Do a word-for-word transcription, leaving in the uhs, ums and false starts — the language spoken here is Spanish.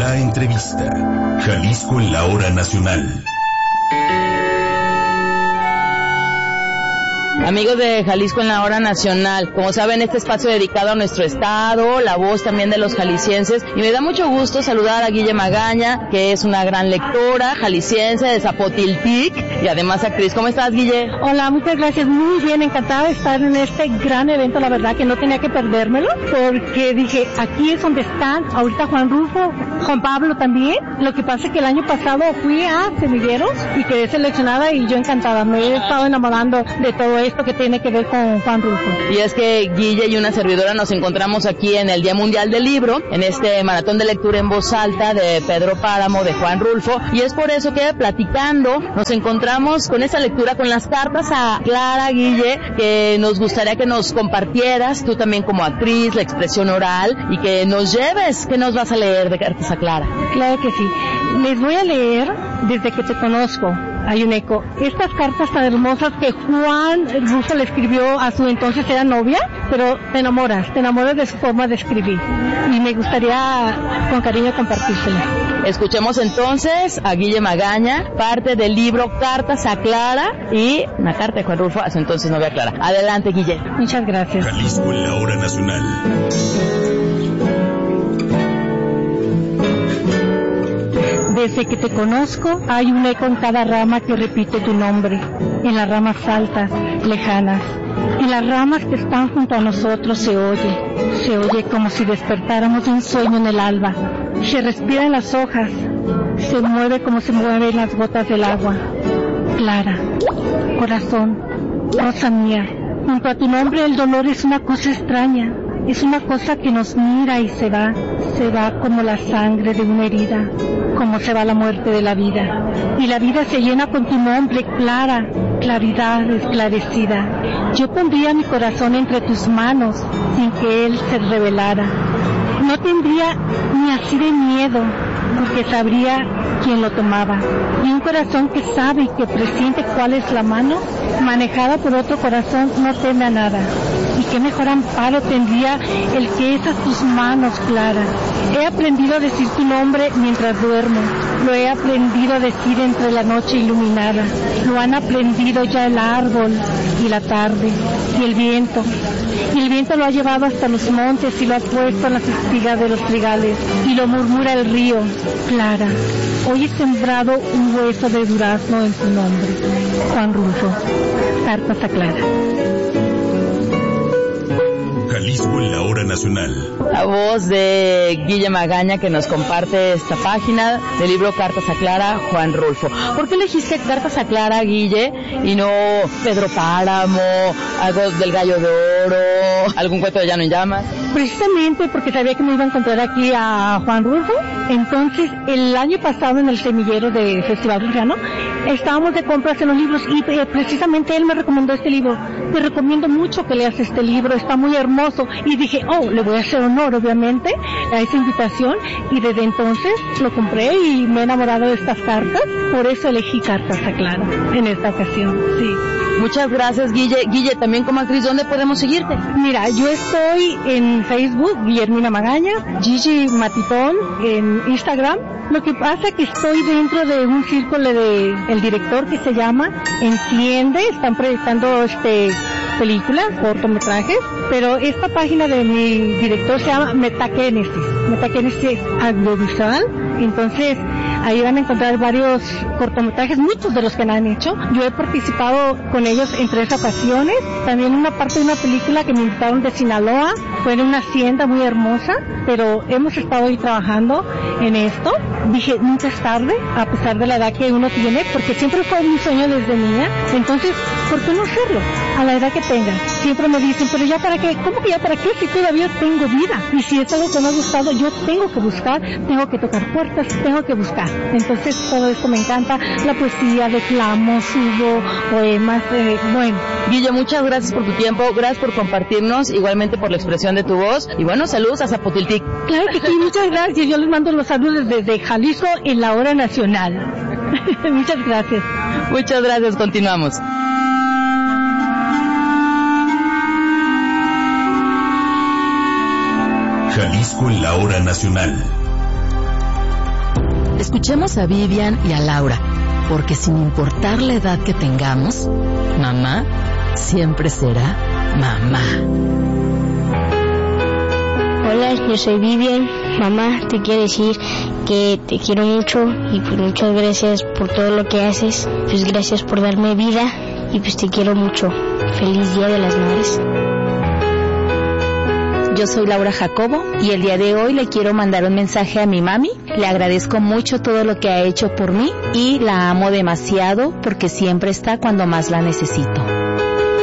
La entrevista. Jalisco en la hora nacional. Amigos de Jalisco en la hora nacional, como saben, este espacio dedicado a nuestro estado, la voz también de los jaliscienses, y me da mucho gusto saludar a Guille Magaña, que es una gran lectora jalisciense de Zapotiltic y además actriz. ¿Cómo estás, Guille? Hola, muchas gracias, muy bien, encantada de estar en este gran evento, la verdad que no tenía que perdérmelo, porque dije, aquí es donde están ahorita Juan Rulfo, Juan Pablo también. Lo que pasa es que el año pasado fui a Semilleros y quedé seleccionada y yo encantada, me he estado enamorando de todo esto que tiene que ver con Juan Rulfo. Y es que Guille y una servidora nos encontramos aquí en el Día Mundial del Libro, en este maratón de lectura en voz alta de Pedro Páramo, de Juan Rulfo, y es por eso que platicando nos encontramos con esa lectura, con las cartas a Clara, Guille, que nos gustaría que nos compartieras, tú también como actriz, la expresión oral, y que nos lleves. ¿Qué nos vas a leer de cartas a Clara? Claro que sí. Les voy a leer Desde que te conozco. Hay un eco. Estas cartas tan hermosas que Juan Rulfo le escribió a su entonces era novia, pero te enamoras, te enamoras de su forma de escribir. Y me gustaría con cariño compartírsela. Escuchemos entonces a Guille Magaña, parte del libro Cartas a Clara y una carta de Juan Rulfo a su entonces novia Clara. Adelante, Guille. Muchas gracias. Jalisco en la hora nacional. Desde que te conozco, hay un eco en cada rama que repite tu nombre, en las ramas altas, lejanas. En las ramas que están junto a nosotros se oye, se oye como si despertáramos de un sueño en el alba. Se respira en las hojas, se mueve como se mueven las gotas del agua. Clara, corazón, rosa mía, junto a tu nombre el dolor es una cosa extraña. Es una cosa que nos mira y se va, se va como la sangre de una herida, como se va la muerte de la vida. Y la vida se llena con tu nombre, Clara, claridad esclarecida. Yo pondría mi corazón entre tus manos sin que él se revelara. No tendría ni así de miedo, porque sabría quién lo tomaba. Y un corazón que sabe y que presiente cuál es la mano, manejada por otro corazón, no teme a nada. Y qué mejor amparo tendría el que es a tus manos, Clara. He aprendido a decir tu nombre mientras duermo. Lo he aprendido a decir entre la noche iluminada. Lo han aprendido ya el árbol y la tarde y el viento. Y el viento lo ha llevado hasta los montes y lo ha puesto en las espigas de los trigales. Y lo murmura el río, Clara. Hoy he sembrado un hueso de durazno en tu nombre. Juan Rulfo. Cartas a Clara. Jalisco en la hora nacional. La voz de Guille Magaña que nos comparte esta página del libro Cartas a Clara, Juan Rulfo. ¿Por qué elegiste Cartas a Clara, Guille, y no Pedro Páramo, algo del Gallo de Oro, algún cuento de Llano en Llamas? Precisamente porque sabía que me iba a encontrar aquí a Juan Rulfo. Entonces, el año pasado en el semillero de Festival Rulfiano, estábamos de compras en los libros y eh, precisamente él me recomendó este libro. Te recomiendo mucho que leas este libro, está muy hermoso. Y dije, oh, le voy a hacer honor, obviamente, a esa invitación. Y desde entonces lo compré y me he enamorado de estas cartas. Por eso elegí Cartas a Clara en esta ocasión, sí. Muchas gracias, Guille. Guille, también como actriz, ¿dónde podemos seguirte? Mira, yo estoy en Facebook, Guillermina Magaña, Gigi Matitón, en Instagram. Lo que pasa es que estoy dentro de un círculo de el director que se llama Enciende, están proyectando este películas, cortometrajes, pero esta página de mi director se llama Metakénesis, Metakénesis Audiovisual, entonces ahí van a encontrar varios cortometrajes, muchos de los que han hecho. Yo he participado con ellos en tres ocasiones, también una parte de una película que me invitaron de Sinaloa, fue en una hacienda muy hermosa, pero hemos estado ahí trabajando en esto. Dije, nunca es tarde, a pesar de la edad que uno tiene, porque siempre fue mi sueño desde niña, entonces, ¿por qué no hacerlo? A la edad que tenga. Siempre me dicen, pero ya para qué, ¿cómo que ya para qué si todavía tengo vida? Y si es algo que me ha gustado, yo tengo que buscar, tengo que tocar puertas, tengo que buscar. Entonces, todo esto me encanta, la poesía, declamo, subo, poemas, eh, bueno. Guille, muchas gracias por tu tiempo, gracias por compartirnos, igualmente por la expresión de tu voz, y bueno, saludos a Zapotiltic. Claro que sí, muchas gracias, yo les mando los saludos desde Jalisco en la hora nacional. Muchas gracias. Muchas gracias, continuamos. Jalisco en la hora nacional. Escuchemos a Vivian y a Laura, porque sin importar la edad que tengamos, mamá siempre será mamá. Hola, yo soy Vivian. Mamá, te quiero decir que te quiero mucho y pues muchas gracias por todo lo que haces. Pues gracias por darme vida y pues te quiero mucho. Feliz Día de las Madres. Yo soy Laura Jacobo y el día de hoy le quiero mandar un mensaje a mi mami. Le agradezco mucho todo lo que ha hecho por mí y la amo demasiado porque siempre está cuando más la necesito.